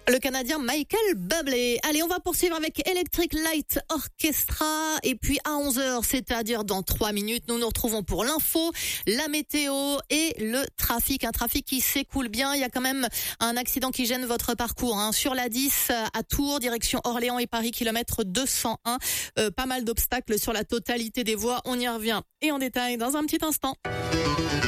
Le Canadien Michael Bublé. Allez, on va poursuivre avec Electric Light Orchestra. Et puis à 11h, c'est-à-dire dans 3 minutes, nous nous retrouvons pour l'info, la météo et le trafic. Un trafic qui s'écoule bien. Il y a quand même un accident qui gêne votre parcours. Sur la 10 à Tours, direction Orléans et Paris, kilomètre 201. Pas mal d'obstacles sur la totalité des voies. On y revient et en détail dans un petit instant.